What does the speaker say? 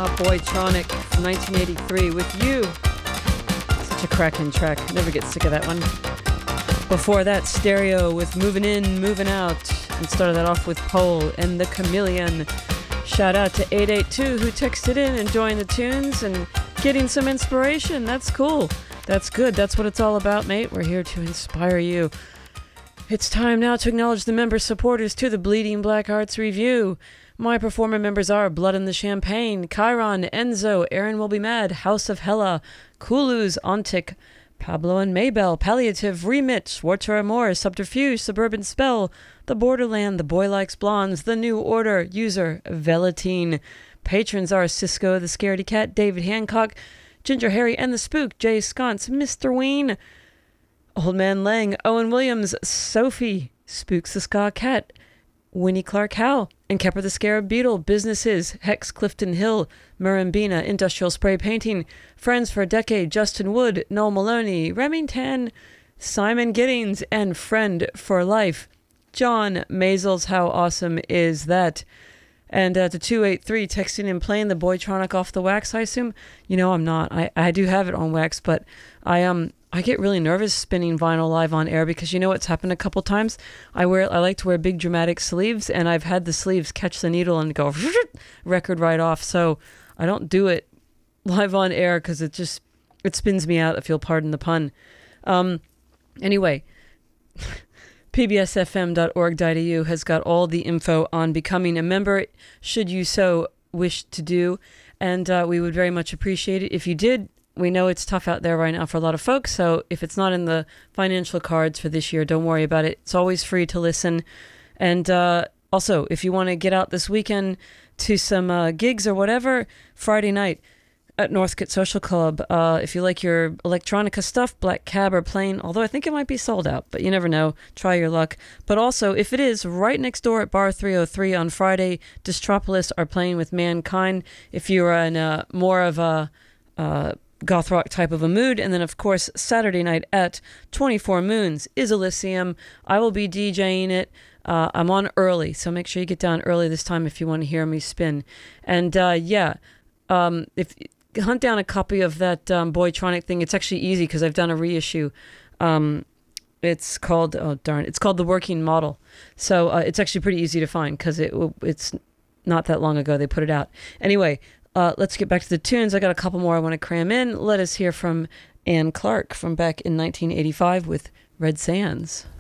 Boytronic from 1983 with You. Such a cracking track. Never get sick of that one. Before that, Stereo with Moving In, Moving Out. And started that off with Pole and the Chameleon. Shout out to 882 who texted in enjoying the tunes and getting some inspiration. That's cool. That's good. That's what it's all about, mate. We're here to inspire you. It's time now to acknowledge the member supporters to the Bleeding Black Hearts Review. My performer members are Blood in the Champagne, Chiron, Enzo, Aaron Will Be Mad, House of Hella, Kuluz, Ontic, Pablo and Maybell, Palliative, Remit, Schwarzer Amor, Subterfuge, Suburban Spell, The Borderland, The Boy Likes Blondes, The New Order, User, Velatine. Patrons are Cisco, The Scaredy Cat, David Hancock, Ginger Harry and the Spook, Jay Sconce, Mr. Ween, Old Man Lang, Owen Williams, Sophie, Spooks the Ska Cat, Winnie Clark Howe, and Kepper the Scarab Beetle, Businesses, Hex Clifton Hill, Murrambina, Industrial Spray Painting, Friends for a Decade, Justin Wood, Noel Maloney, Remington, Simon Giddings, and Friend for Life, John Maisels. How awesome is that? And to 283, texting and playing the Boytronic off the wax, I assume. You know, I'm not. I do have it on wax, but I get really nervous spinning vinyl live on air because you know what's happened a couple times? I like to wear big dramatic sleeves, and I've had the sleeves catch the needle and go record right off. So I don't do it live on air because it spins me out, if you'll pardon the pun. Anyway, pbsfm.org.au has got all the info on becoming a member, should you so wish to do, and we would very much appreciate it if you did. We know it's tough out there right now for a lot of folks, so if it's not in the financial cards for this year, don't worry about it. It's always free to listen. And also, if you want to get out this weekend to some gigs or whatever, Friday night at Northcote Social Club. If you like your electronica stuff, Black Cab are playing, although I think it might be sold out, but you never know. Try your luck. But also, if it is, right next door at Bar 303 on Friday, Distropolis are playing with Mankind. If you're in more of a goth rock type of a mood. And then, of course, Saturday night at 24 Moons is Elysium. I will be DJing it. I'm on early, so make sure you get down early this time if you want to hear me spin. And if hunt down a copy of that Boytronic thing. It's actually easy because I've done a reissue. It's called The Working Model. So it's actually pretty easy to find because it's not that long ago they put it out. Anyway, let's get back to the tunes. I got a couple more I want to cram in. Let us hear from Anne Clark from back in 1985 with Red Sands.